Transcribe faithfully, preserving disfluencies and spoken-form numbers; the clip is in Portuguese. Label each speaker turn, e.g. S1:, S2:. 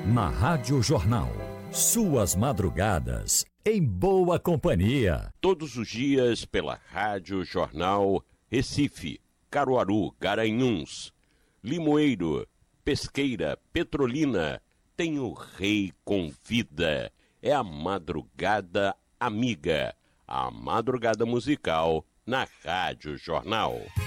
S1: Na Rádio Jornal, suas madrugadas em boa companhia.
S2: Todos os dias pela Rádio Jornal, Recife, Caruaru, Garanhuns, Limoeiro, Pesqueira, Petrolina, tem o Rei Convida. É a Madrugada Amiga, a madrugada musical na Rádio Jornal.